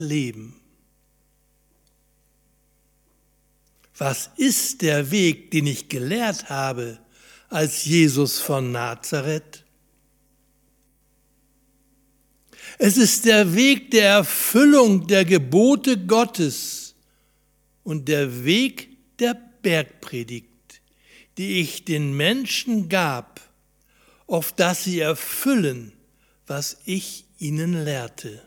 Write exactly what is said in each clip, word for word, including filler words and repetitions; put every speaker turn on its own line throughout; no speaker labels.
leben. Was ist der Weg, den ich gelehrt habe als Jesus von Nazareth? Es ist der Weg der Erfüllung der Gebote Gottes und der Weg der Bergpredigt, die ich den Menschen gab, auf dass sie erfüllen, was ich ihnen lehrte.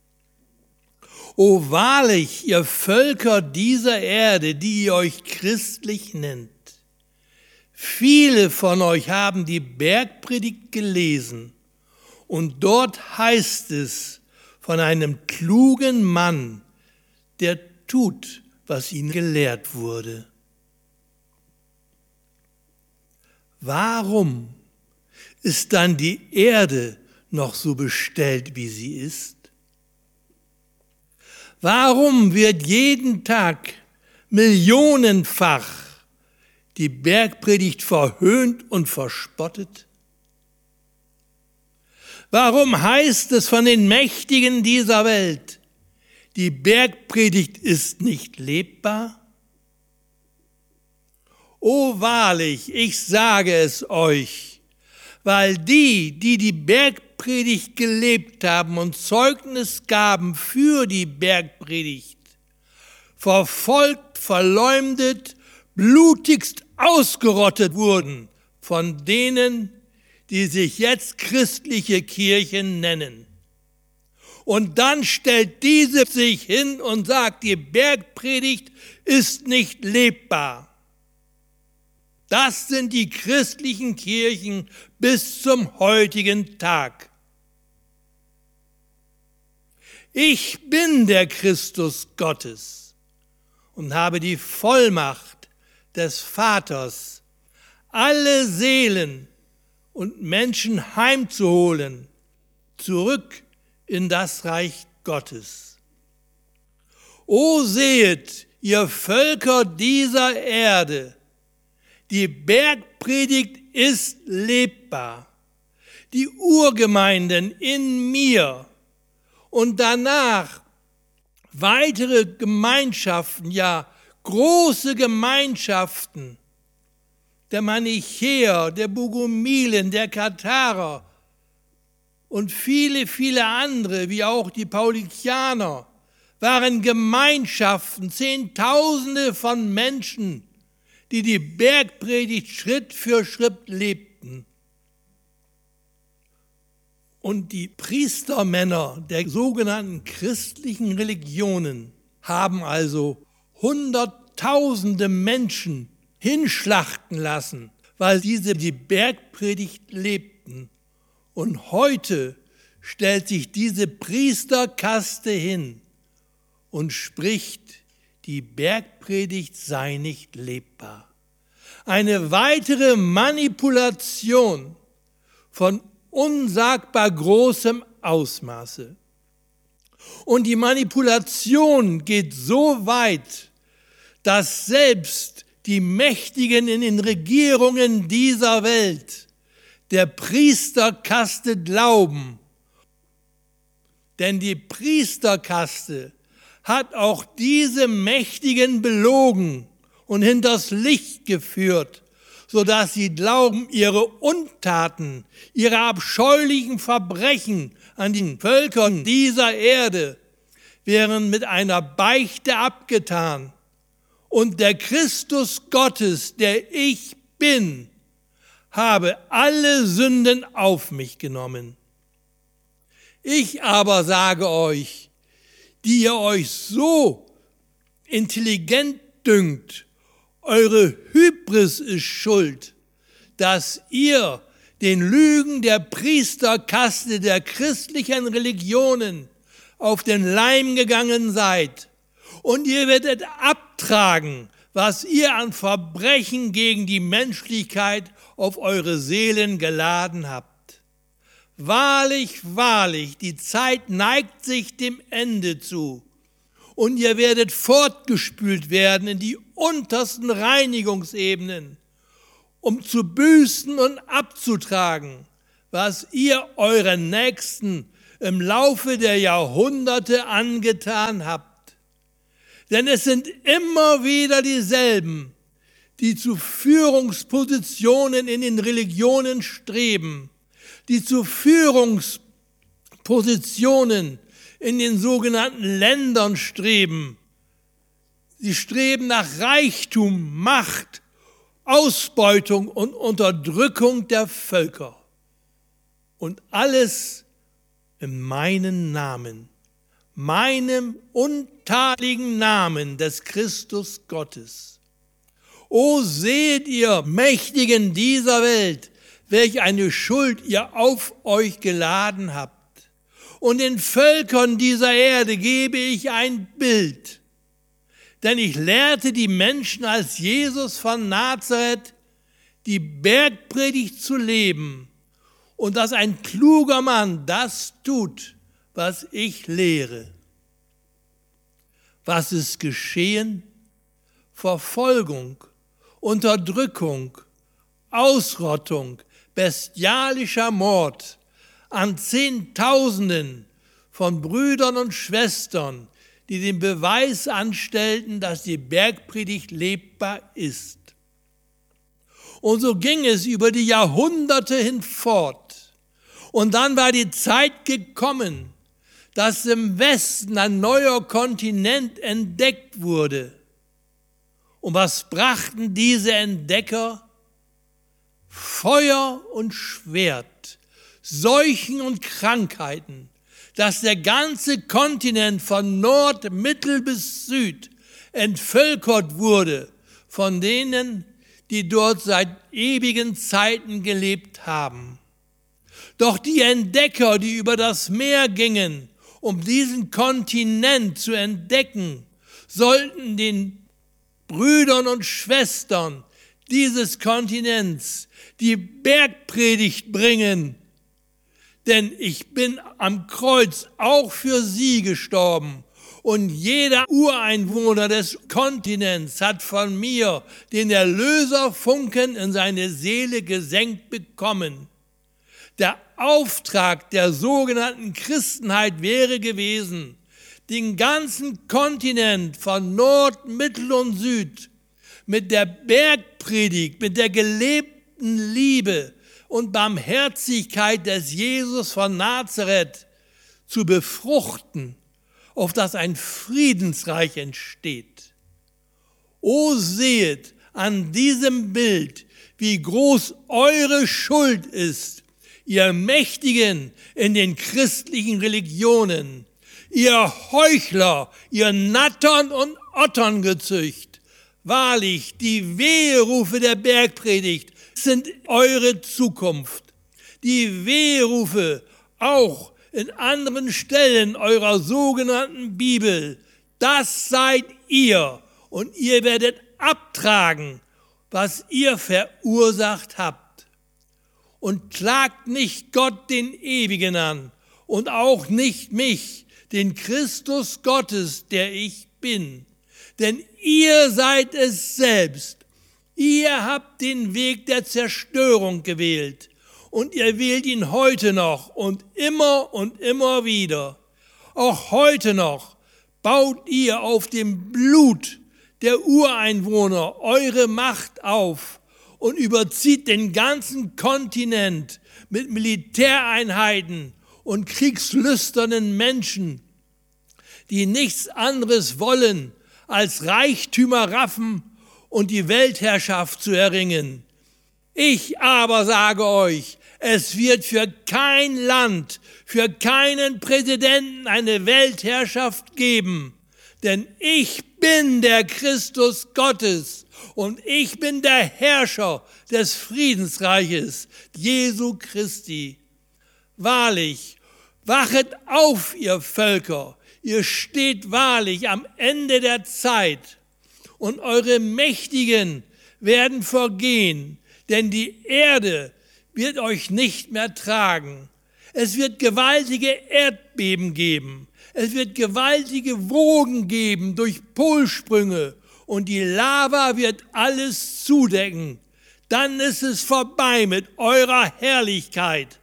O wahrlich, ihr Völker dieser Erde, die ihr euch christlich nennt, viele von euch haben die Bergpredigt gelesen, und dort heißt es von einem klugen Mann, der tut, was ihm gelehrt wurde. Warum ist dann die Erde noch so bestellt, wie sie ist? Warum wird jeden Tag millionenfach die Bergpredigt verhöhnt und verspottet? Warum heißt es von den Mächtigen dieser Welt, die Bergpredigt ist nicht lebbar? O wahrlich, ich sage es euch, weil die, die die Bergpredigt gelebt haben und Zeugnis gaben für die Bergpredigt, verfolgt, verleumdet, blutigst ausgerottet wurden von denen, die sich jetzt christliche Kirchen nennen. Und dann stellt diese sich hin und sagt, die Bergpredigt ist nicht lebbar. Das sind die christlichen Kirchen bis zum heutigen Tag. Ich bin der Christus Gottes und habe die Vollmacht des Vaters, alle Seelen und Menschen heimzuholen, zurück in das Reich Gottes. O sehet, ihr Völker dieser Erde, die Bergpredigt ist lebbar. Die Urgemeinden in mir und danach weitere Gemeinschaften, ja große Gemeinschaften, der Manichäer, der Bogomilen, der Katharer und viele, viele andere, wie auch die Paulikianer, waren Gemeinschaften, Zehntausende von Menschen, die die Bergpredigt Schritt für Schritt lebten. Und die Priestermänner der sogenannten christlichen Religionen haben also Hunderttausende Menschen hinschlachten lassen, weil diese die Bergpredigt lebten. Und heute stellt sich diese Priesterkaste hin und spricht, die Bergpredigt sei nicht lebbar. Eine weitere Manipulation von unsagbar großem Ausmaße. Und die Manipulation geht so weit, dass selbst die Mächtigen in den Regierungen dieser Welt der Priesterkaste glauben. Denn die Priesterkaste hat auch diese Mächtigen belogen und hinters Licht geführt, sodass sie glauben, ihre Untaten, ihre abscheulichen Verbrechen an den Völkern dieser Erde wären mit einer Beichte abgetan. Und der Christus Gottes, der ich bin, habe alle Sünden auf mich genommen. Ich aber sage euch, die ihr euch so intelligent dünkt, eure Hybris ist schuld, dass ihr den Lügen der Priesterkaste der christlichen Religionen auf den Leim gegangen seid. Und ihr werdet abtragen, was ihr an Verbrechen gegen die Menschlichkeit auf eure Seelen geladen habt. Wahrlich, wahrlich, die Zeit neigt sich dem Ende zu. Und ihr werdet fortgespült werden in die untersten Reinigungsebenen, um zu büßen und abzutragen, was ihr euren Nächsten im Laufe der Jahrhunderte angetan habt. Denn es sind immer wieder dieselben, die zu Führungspositionen in den Religionen streben, die zu Führungspositionen in den sogenannten Ländern streben. Sie streben nach Reichtum, Macht, Ausbeutung und Unterdrückung der Völker. Und alles in meinem Namen, meinem untadeligen Namen des Christus Gottes. O seht ihr Mächtigen dieser Welt, welch eine Schuld ihr auf euch geladen habt. Und den Völkern dieser Erde gebe ich ein Bild. Denn ich lehrte die Menschen als Jesus von Nazareth, die Bergpredigt zu leben, und dass ein kluger Mann das tut, was ich lehre. Was ist geschehen? Verfolgung, Unterdrückung, Ausrottung, bestialischer Mord an Zehntausenden von Brüdern und Schwestern, die den Beweis anstellten, dass die Bergpredigt lebbar ist. Und so ging es über die Jahrhunderte hinfort. Und dann war die Zeit gekommen, dass im Westen ein neuer Kontinent entdeckt wurde. Und was brachten diese Entdecker? Feuer und Schwert, Seuchen und Krankheiten, dass der ganze Kontinent von Nord, Mittel bis Süd entvölkert wurde von denen, die dort seit ewigen Zeiten gelebt haben. Doch die Entdecker, die über das Meer gingen, um diesen Kontinent zu entdecken, sollten den Brüdern und Schwestern dieses Kontinents die Bergpredigt bringen. Denn ich bin am Kreuz auch für sie gestorben. Und jeder Ureinwohner des Kontinents hat von mir den Erlöserfunken in seine Seele gesenkt bekommen. Der Auftrag der sogenannten Christenheit wäre gewesen, den ganzen Kontinent von Nord, Mittel und Süd mit der Bergpredigt, mit der gelebten Liebe und Barmherzigkeit des Jesus von Nazareth zu befruchten, auf dass ein Friedensreich entsteht. O sehet an diesem Bild, wie groß eure Schuld ist, ihr Mächtigen in den christlichen Religionen, ihr Heuchler, ihr Nattern und Otterngezücht. Wahrlich, die Weherufe der Bergpredigt sind eure Zukunft. Die Weherufe auch in anderen Stellen eurer sogenannten Bibel, das seid ihr und ihr werdet abtragen, was ihr verursacht habt. Und klagt nicht Gott den Ewigen an und auch nicht mich, den Christus Gottes, der ich bin. Denn ihr seid es selbst. Ihr habt den Weg der Zerstörung gewählt und ihr wählt ihn heute noch und immer und immer wieder. Auch heute noch baut ihr auf dem Blut der Ureinwohner eure Macht auf und überzieht den ganzen Kontinent mit Militäreinheiten und kriegslüsternen Menschen, die nichts anderes wollen, als Reichtümer raffen und die Weltherrschaft zu erringen. Ich aber sage euch, es wird für kein Land, für keinen Präsidenten eine Weltherrschaft geben, denn ich bin der Christus Gottes und ich bin der Herrscher des Friedensreiches, Jesu Christi. Wahrlich, wachet auf, ihr Völker, ihr steht wahrlich am Ende der Zeit und eure Mächtigen werden vergehen, denn die Erde wird euch nicht mehr tragen. Es wird gewaltige Erdbeben geben. Es wird gewaltige Wogen geben durch Polsprünge und die Lava wird alles zudecken. Dann ist es vorbei mit eurer Herrlichkeit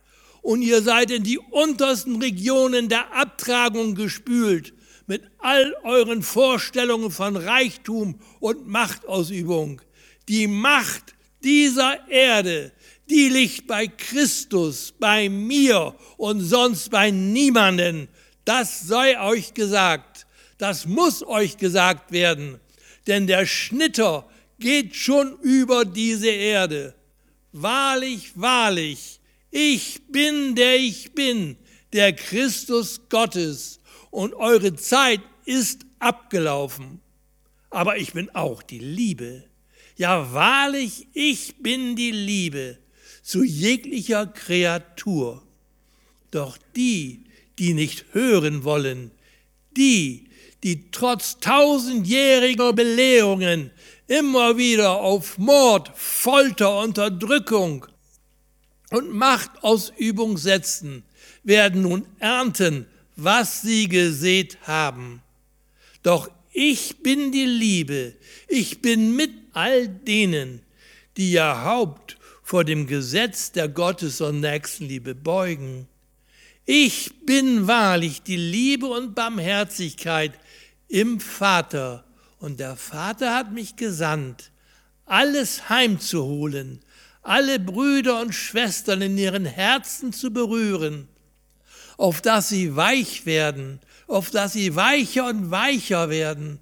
und ihr seid in die untersten Regionen der Abtragung gespült mit all euren Vorstellungen von Reichtum und Machtausübung. Die Macht dieser Erde, die liegt bei Christus, bei mir und sonst bei niemanden. Das sei euch gesagt. Das muss euch gesagt werden. Denn der Schnitter geht schon über diese Erde. Wahrlich, wahrlich, ich bin, der ich bin, der Christus Gottes. Und eure Zeit ist abgelaufen. Aber ich bin auch die Liebe. Ja, wahrlich, ich bin die Liebe zu jeglicher Kreatur. Doch die, die nicht hören wollen, die, die trotz tausendjähriger Belehrungen immer wieder auf Mord, Folter, Unterdrückung und Machtausübung setzen, werden nun ernten, was sie gesät haben. Doch ich bin die Liebe, ich bin mit all denen, die ihr Haupt vor dem Gesetz der Gottes- und Nächstenliebe beugen. Ich bin wahrlich die Liebe und Barmherzigkeit im Vater, und der Vater hat mich gesandt, alles heimzuholen, alle Brüder und Schwestern in ihren Herzen zu berühren, auf dass sie weich werden, auf dass sie weicher und weicher werden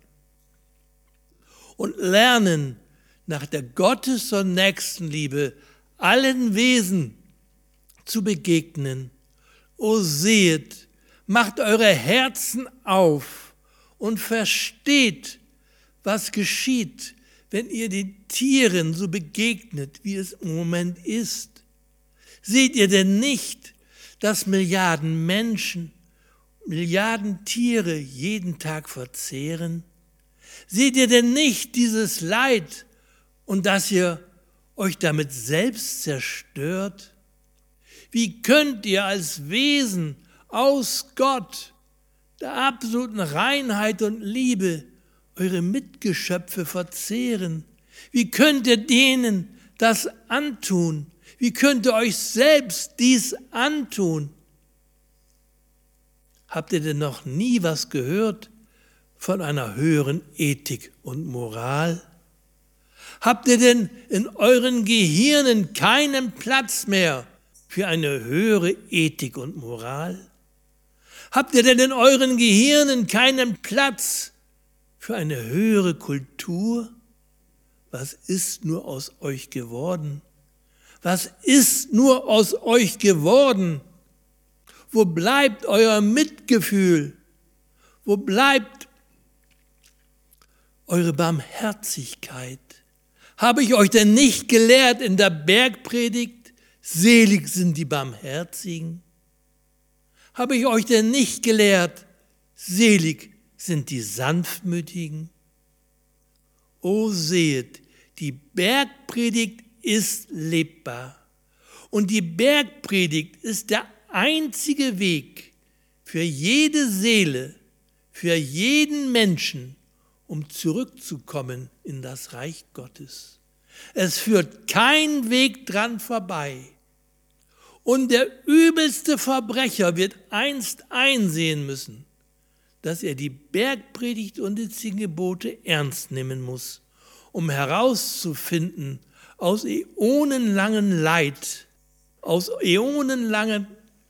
und lernen, nach der Gottes- und Nächstenliebe allen Wesen zu begegnen. O sehet, macht eure Herzen auf und versteht, was geschieht, wenn ihr den Tieren so begegnet, wie es im Moment ist. Seht ihr denn nicht, dass Milliarden Menschen, Milliarden Tiere jeden Tag verzehren? Seht ihr denn nicht dieses Leid und dass ihr euch damit selbst zerstört? Wie könnt ihr als Wesen aus Gott, der absoluten Reinheit und Liebe, eure Mitgeschöpfe verzehren? Wie könnt ihr denen das antun? Wie könnt ihr euch selbst dies antun? Habt ihr denn noch nie was gehört von einer höheren Ethik und Moral? Habt ihr denn in euren Gehirnen keinen Platz mehr für eine höhere Ethik und Moral? Habt ihr denn in euren Gehirnen keinen Platz für eine höhere Kultur? Was ist nur aus euch geworden? Was ist nur aus euch geworden? Wo bleibt euer Mitgefühl? Wo bleibt eure Barmherzigkeit? Habe ich euch denn nicht gelehrt in der Bergpredigt, selig sind die Barmherzigen? Habe ich euch denn nicht gelehrt, selig sind die Sanftmütigen? O sehet, die Bergpredigt ist lebbar. Und die Bergpredigt ist der einzige Weg für jede Seele, für jeden Menschen, um zurückzukommen in das Reich Gottes. Es führt kein Weg dran vorbei. Und der übelste Verbrecher wird einst einsehen müssen, dass er die Bergpredigt und die zehn Gebote ernst nehmen muss, um herauszufinden aus äonenlangen Leid, aus äonenlangen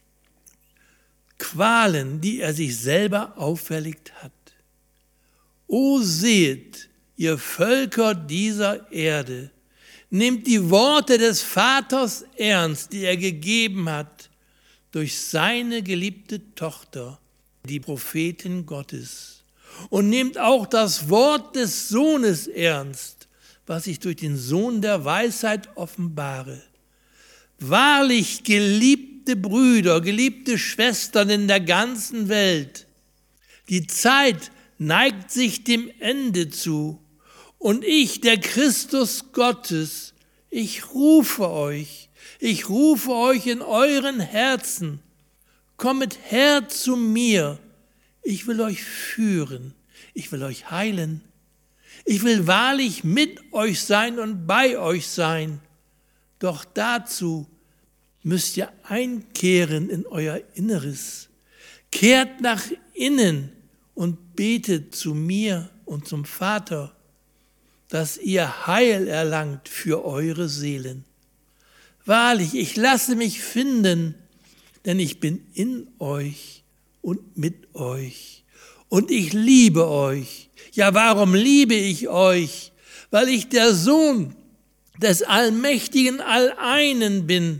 Qualen, die er sich selber auferlegt hat. O seht, ihr Völker dieser Erde, nehmt die Worte des Vaters ernst, die er gegeben hat durch seine geliebte Tochter, die Prophetin Gottes. Und nehmt auch das Wort des Sohnes ernst, was ich durch den Sohn der Weisheit offenbare. Wahrlich, geliebte Brüder, geliebte Schwestern in der ganzen Welt, die Zeit neigt sich dem Ende zu. Und ich, der Christus Gottes, ich rufe euch, ich rufe euch in euren Herzen, kommet her zu mir, ich will euch führen, ich will euch heilen, ich will wahrlich mit euch sein und bei euch sein, doch dazu müsst ihr einkehren in euer Inneres. Kehrt nach innen und betet zu mir und zum Vater, dass ihr Heil erlangt für eure Seelen. Wahrlich, ich lasse mich finden, denn ich bin in euch und mit euch. Und ich liebe euch. Ja, warum liebe ich euch? Weil ich der Sohn des allmächtigen Alleinen bin.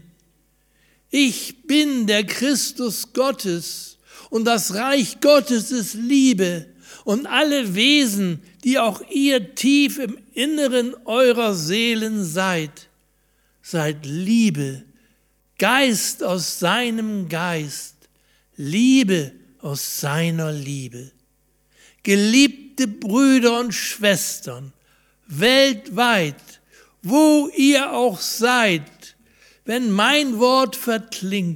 Ich bin der Christus Gottes und das Reich Gottes ist Liebe und alle Wesen, die auch ihr tief im Inneren eurer Seelen seid, seid Liebe, Geist aus seinem Geist, Liebe aus seiner Liebe. Geliebte Brüder und Schwestern, weltweit, wo ihr auch seid, wenn mein Wort verklingt,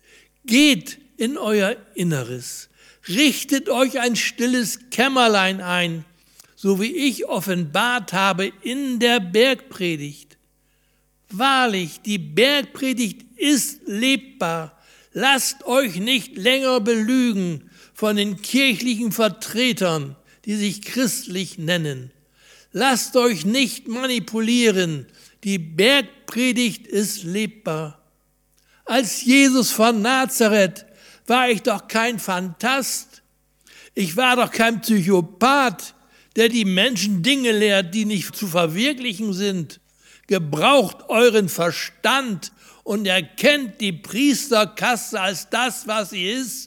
geht in euer Inneres, richtet euch ein stilles Kämmerlein ein, so wie ich offenbart habe in der Bergpredigt. Wahrlich, die Bergpredigt ist lebbar. Lasst euch nicht länger belügen von den kirchlichen Vertretern, die sich christlich nennen. Lasst euch nicht manipulieren. Die Bergpredigt ist lebbar. Als Jesus von Nazareth war ich doch kein Phantast. Ich war doch kein Psychopath, der die Menschen Dinge lehrt, die nicht zu verwirklichen sind. Gebraucht euren Verstand und erkennt die Priesterkaste als das, was sie ist.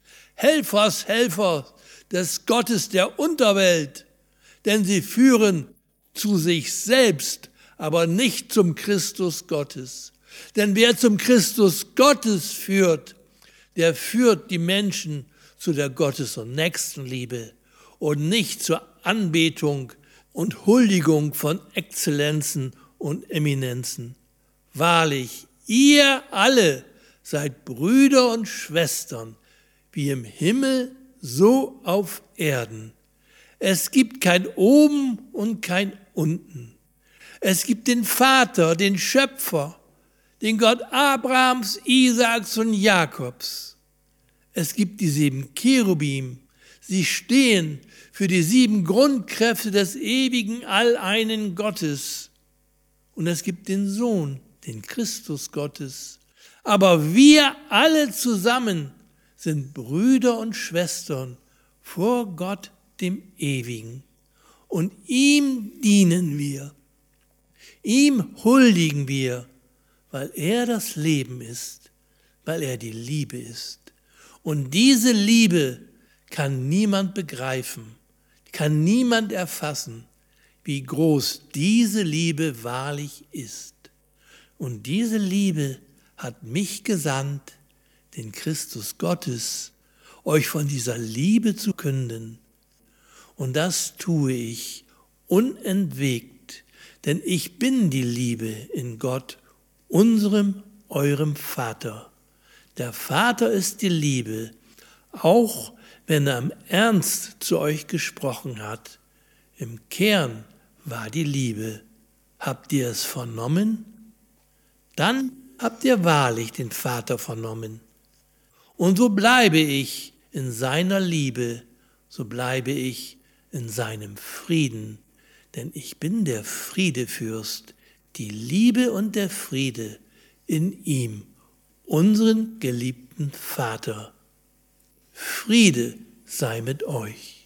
Helfershelfer des Gottes der Unterwelt, denn sie führen zu sich selbst, aber nicht zum Christus Gottes. Denn wer zum Christus Gottes führt, der führt die Menschen zu der Gottes- und Nächstenliebe und nicht zur Anbetung und Huldigung von Exzellenzen und Eminenzen. Wahrlich, ihr alle seid Brüder und Schwestern, wie im Himmel, so auf Erden. Es gibt kein Oben und kein Unten. Es gibt den Vater, den Schöpfer, den Gott Abrahams, Isaaks und Jakobs. Es gibt die sieben Cherubim. Sie stehen für die sieben Grundkräfte des ewigen Alleinen Gottes. Und es gibt den Sohn, den Christus Gottes. Aber wir alle zusammen sind Brüder und Schwestern vor Gott, dem Ewigen. Und ihm dienen wir. Ihm huldigen wir, weil er das Leben ist, weil er die Liebe ist. Und diese Liebe kann niemand begreifen, kann niemand erfassen, wie groß diese Liebe wahrlich ist. Und diese Liebe hat mich gesandt, den Christus Gottes, euch von dieser Liebe zu künden. Und das tue ich unentwegt, denn ich bin die Liebe in Gott, unserem, eurem Vater. Der Vater ist die Liebe, auch wenn er im Ernst zu euch gesprochen hat. Im Kern war die Liebe. Habt ihr es vernommen? Dann habt ihr wahrlich den Vater vernommen. Und so bleibe ich in seiner Liebe, so bleibe ich in seinem Frieden, denn ich bin der Friedefürst, die Liebe und der Friede in ihm, unseren geliebten Vater. Friede sei mit euch.